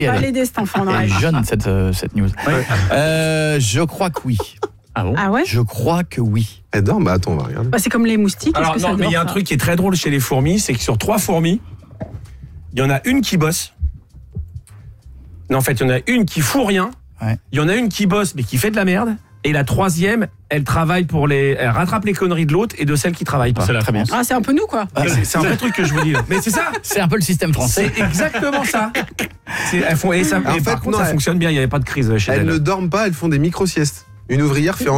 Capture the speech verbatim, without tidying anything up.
Pas l'aider cet enfant. Elle est jeune cette, euh, cette news. Ouais. Euh, je crois que oui. Ah bon? Ah ouais? Je crois que oui. Elle dort? Bah attends, on va regarder. Bah, c'est comme les moustiques. Alors est-ce que non, ça mais il y a dort, un ça truc qui est très drôle chez les fourmis, c'est que sur trois fourmis, il y en a une qui bosse. Non, en fait, il y en a une qui fout rien. Ouais. Il y en a une qui bosse mais qui fait de la merde. Et la troisième, elle travaille pour les, elle rattrape les conneries de l'autre et de celle qui travaille pas. C'est la Très bien. Ah, c'est un peu nous, quoi. Ah, C'est, c'est un vrai truc que je vous dis. Là. Mais c'est ça. C'est un peu le système français. C'est exactement ça. C'est, elles font, et ça, En et fait, par contre, non, ça elle- fonctionne bien. Il n'y avait pas de crise chez Elles elles. ne dorment pas, elles font des micro-siestes. Une ouvrière fait